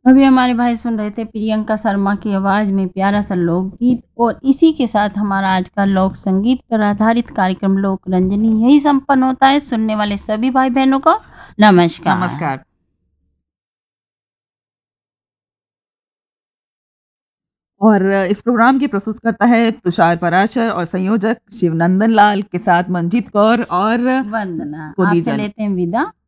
अभी हमारे भाई सुन रहे थे प्रियंका शर्मा की आवाज में प्यारा सा लोकगीत, और इसी के साथ हमारा आज का लोक संगीत पर आधारित कार्यक्रम लोक रंजनी यही संपन्न होता है। सुनने वाले सभी भाई बहनों को नमस्कार। नमस्कार। और इस प्रोग्राम की प्रस्तुत करता है तुषार पराशर और संयोजक शिवनंदन लाल के साथ मंजीत कौर और वंदना। को दी आपसे जाने लेते हैं विदा।